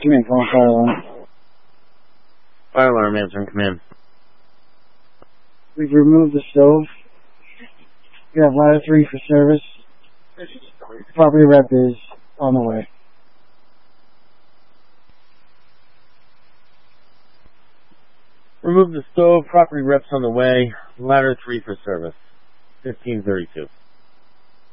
Command, calling fire alarm. Fire alarm, answering command. We've removed the stove. We have ladder 3 for service. Property rep is on the way. Remove the stove, property reps on the way, ladder 3 for service. 1532.